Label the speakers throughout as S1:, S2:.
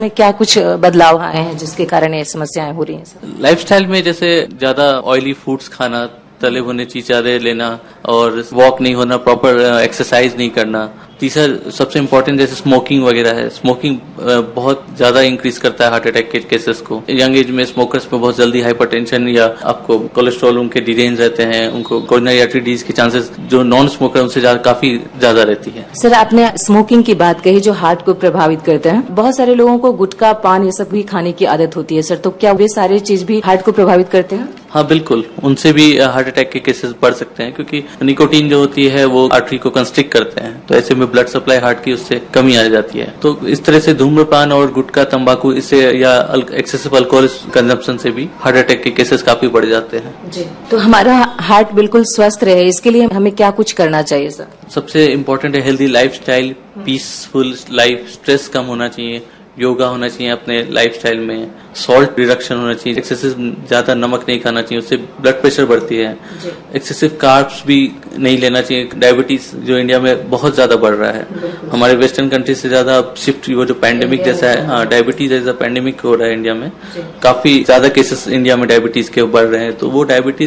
S1: में क्या कुछ बदलाव आए हैं जिसके कारण ये समस्याएं हो रही हैं सर?
S2: लाइफस्टाइल में जैसे ज्यादा ऑयली फूड्स खाना, तले भुने चीज ज्यादा लेना और वॉक नहीं होना, प्रॉपर एक्सरसाइज नहीं करना। तीसरा सबसे इम्पोर्टेंट जैसे स्मोकिंग वगैरह है, स्मोकिंग बहुत ज्यादा इंक्रीज करता है हार्ट अटैक के केसेस को। यंग एज में स्मोकर्स में बहुत जल्दी हाइपरटेंशन या आपको कोलेस्ट्रॉल उनके डिरेंज रहते हैं, उनको कोरोनरी आर्टरी डिजीज के चांसेस जो नॉन स्मोकर उनसे काफी ज्यादा रहती है।
S1: सर, आपने स्मोकिंग की बात कही जो हार्ट को प्रभावित करते हैं। बहुत सारे लोगों को गुटखा, पान ये सब भी खाने की आदत होती है सर, तो क्या वे सारे चीज भी हार्ट को प्रभावित करते हैं?
S2: हाँ बिल्कुल, उनसे भी हार्ट अटैक के केसेस बढ़ सकते हैं क्योंकि निकोटीन जो होती है वो आर्टरी को कंस्ट्रिक्ट करते हैं, तो ऐसे में ब्लड सप्लाई हार्ट की उससे कमी आ जाती है। तो इस तरह से धूम्रपान और गुटखा, तंबाकू इससे या एक्सेसिव अल्कोहल कंजम्पशन से भी हार्ट अटैक के केसेस काफी बढ़ जाते हैं।
S1: जी, तो हमारा हार्ट बिल्कुल स्वस्थ रहे इसके लिए हमें क्या कुछ करना चाहिए सर? सबसे
S2: इम्पोर्टेंट है healthy lifestyle, peaceful life, stress कम होना चाहिए, योगा होना चाहिए अपने लाइफस्टाइल में, सॉल्ट रिडक्शन होना चाहिए, एक्सेसिव ज्यादा नमक नहीं खाना चाहिए, उससे ब्लड प्रेशर बढ़ती है। एक्सेसिव कार्ब्स भी नहीं लेना चाहिए। डायबिटीज जो इंडिया में बहुत ज्यादा बढ़ रहा है, हमारे वेस्टर्न कंट्री से ज्यादा शिफ्ट, वो जो पैंडेमिक जैसा है, हाँ डायबिटीज एज अ पैंडेमिक हो रहा है इंडिया में, काफी ज्यादा केसेस इंडिया में डायबिटीज के बढ़ रहे हैं। तो वो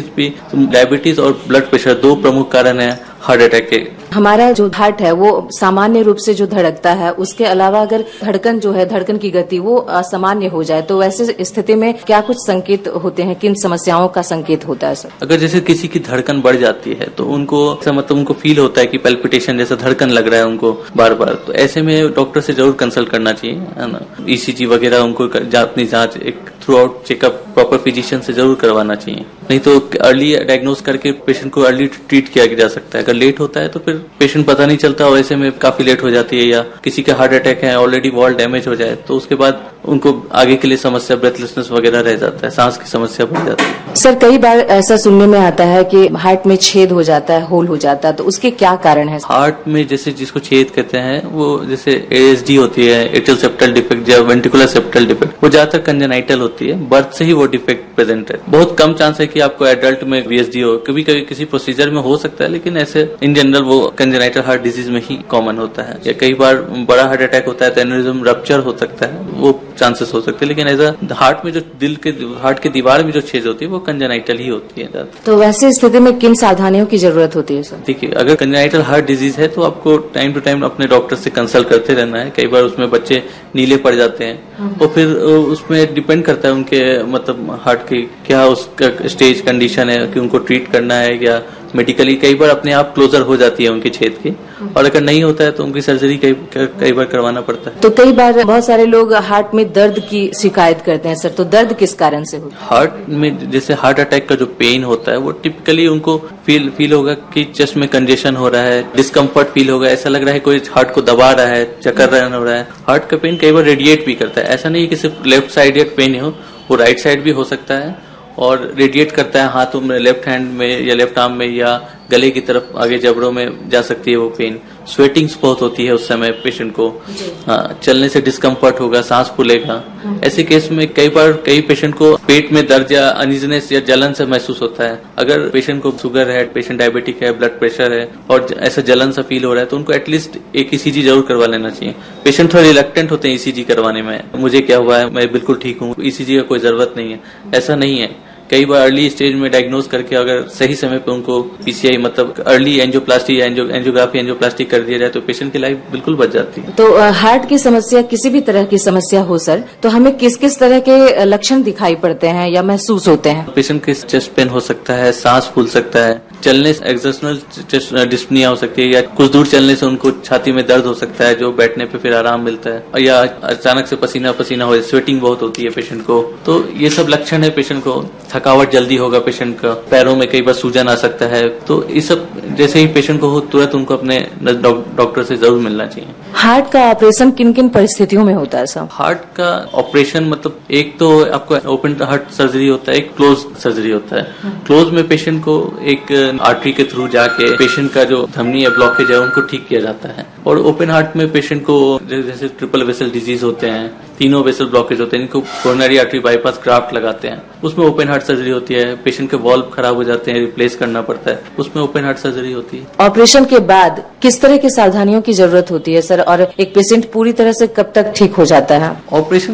S2: डायबिटीज और ब्लड प्रेशर दो प्रमुख कारण है हार्ट अटैक के।
S1: हमारा जो हार्ट है वो सामान्य रूप से जो धड़कता है, उसके अलावा अगर धड़कन जो है, धड़कन की गति वो असामान्य हो जाए तो वैसे स्थिति में क्या कुछ संकेत होते हैं, किन समस्याओं का संकेत होता है सर?
S2: अगर जैसे किसी की धड़कन बढ़ जाती है तो उनको मतलब उनको फील होता है कि पैल्पिटेशन जैसा धड़कन लग रहा है उनको बार बार, तो ऐसे में डॉक्टर से जरूर कंसल्ट करना चाहिए, है ना। ईसीजी वगैरह उनको अपनी जांच एक through out checkup proper physician से जरूर करवाना चाहिए, नहीं तो अर्ली डायग्नोज करके पेशेंट को अर्ली ट्रीट किया जा सकता है। अगर लेट होता है तो फिर पेशेंट पता नहीं चलता और ऐसे में काफी लेट हो जाती है, या किसी का हार्ट अटैक है ऑलरेडी वॉल डैमेज हो जाए तो उसके बाद उनको आगे के लिए समस्या ब्रेथलेसनेस वगैरह रह जाता है, सांस की समस्या बढ़ जाती है।
S1: सर, कई बार ऐसा सुनने में आता है कि हार्ट में छेद हो जाता है, होल हो जाता है, तो उसके क्या कारण है?
S2: हार्ट में जैसे जिसको छेद कहते हैं वो जैसे एएसडी होती है, एट्रियल सेप्टल डिफेक्ट या वेंट्रिकुलर सेप्टल डिफेक्ट, वो ज्यादातर कंजेनाइटल होती है, बर्थ से ही वो डिफेक्ट प्रेजेंट है। बहुत कम चांस है कि आपको एडल्ट में वीएसडी हो, कभी कभी किसी प्रोसीजर में हो सकता है, लेकिन ऐसे इन जनरल वो कंजेनाइटल हार्ट डिजीज में ही कॉमन होता है। या कई बार बड़ा हार्ट अटैक होता है तो एन्यूरिज्म रप्चर हो सकता है, वो चांसेस हो सकते हैं, लेकिन एज हार्ट में जो हार्ट के दीवार में जो छेद होती है वो कंजेनाइटल ही होती है।
S1: तो वैसे स्थिति में किन सावधानियों की जरूरत होती है सर?
S2: देखिए, अगर कंजेनाइटल हार्ट डिजीज है तो आपको टाइम टू टाइम अपने डॉक्टर से कंसल्ट करते रहना है। कई बार उसमें बच्चे नीले पड़ जाते हैं और फिर उसमें डिपेंड करता है उनके मतलब हार्ट की क्या उसका स्टेज कंडीशन है कि उनको ट्रीट करना है या मेडिकली कई बार अपने आप क्लोजर हो जाती है उनकी छेद की, और अगर नहीं होता है तो उनकी सर्जरी कई बार करवाना पड़ता है।
S1: तो कई बार बहुत सारे लोग हार्ट में दर्द की शिकायत करते हैं सर, तो दर्द किस कारण से होता है?
S2: हार्ट में जैसे हार्ट अटैक का जो पेन होता है वो टिपिकली उनको फील होगा कि चेस्ट में कंजेशन हो रहा है, डिस्कम्फर्ट फील होगा, ऐसा लग रहा है कोई हार्ट को दबा रहा है, चक्कर हो रहा है। हार्ट का पेन कई बार रेडिएट भी करता है, ऐसा नहीं है कि सिर्फ लेफ्ट साइड पेन हो, वो राइट साइड भी हो सकता है और रेडिएट करता है हाथों में, लेफ्ट हैंड में या लेफ्ट आर्म में या गले की तरफ आगे जबड़ों में जा सकती है वो पेन। स्वेटिंग्स बहुत होती है उस समय पेशेंट को, चलने से डिस्कम्फर्ट होगा, सांस फूलेगा। ऐसे केस में कई पेशेंट को पेट में दर्द या अनइजनेस या जलन से महसूस होता है। अगर पेशेंट को शुगर है, पेशेंट डायबिटिक है, ब्लड प्रेशर है और ऐसा जलन सा फील हो रहा है तो उनको एटलीस्ट एक ईसीजी जरूर करवा लेना चाहिए। पेशेंट थोड़ा रिलक्टेंट होते हैं ईसीजी करवाने में, मुझे क्या हुआ है, मैं बिल्कुल ठीक हूँ, ईसीजी का कोई जरूरत नहीं है, ऐसा नहीं है। कई बार अर्ली स्टेज में डायग्नोज करके अगर सही समय पे उनको पीसीआई मतलब अर्ली एंजियोप्लास्टी या एंजियोग्राफी एंजियोप्लास्टी कर दिया जाए तो पेशेंट की लाइफ बिल्कुल बच जाती है।
S1: तो हार्ट की समस्या किसी भी तरह की समस्या हो सर, तो हमें किस किस तरह के लक्षण दिखाई पड़ते हैं या महसूस होते हैं?
S2: पेशेंट के चेस्ट पेन हो सकता है, सांस फूल सकता है, चलने से एक्सर्शनल चेस्ट डिस्पनिया हो सकती है, या कुछ दूर चलने से उनको छाती में दर्द हो सकता है जो बैठने पे फिर आराम मिलता है, और या अचानक से पसीना हो, स्वेटिंग बहुत होती है पेशेंट को। तो ये सब लक्षण है पेशेंट को। थकावट जल्दी होगा पेशेंट का, पैरों में कई बार सूजन आ सकता है। तो ये सब जैसे ही पेशेंट को हो तुरंत उनको अपने डॉक्टर से जरूर मिलना चाहिए।
S1: हार्ट का ऑपरेशन किन किन परिस्थितियों में होता है सर?
S2: हार्ट का ऑपरेशन मतलब एक तो आपको ओपन हार्ट सर्जरी होता है, एक क्लोज सर्जरी होता है। क्लोज में पेशेंट को एक कोरोनरी आर्टरी के थ्रू जाके पेशेंट का जो धमनी या ब्लॉकेज है उनको ठीक किया जाता है। और ओपन हार्ट में पेशेंट को जैसे ट्रिपल वेसल डिजीज होते हैं, तीनों वेसल ब्लॉकेज होते हैं, इनको कोरोनरी आर्टरी बाईपास ग्राफ्ट लगाते हैं, उसमें ओपन हार्ट सर्जरी होती है। पेशेंट के वॉल्व खराब हो जाते हैं, रिप्लेस करना पड़ता है, उसमें ओपन हार्ट सर्जरी होती है।
S1: ऑपरेशन के बाद किस तरह की सावधानियों की जरूरत होती है सर, और एक पेशेंट पूरी तरह से कब तक ठीक हो जाता है?
S2: ऑपरेशन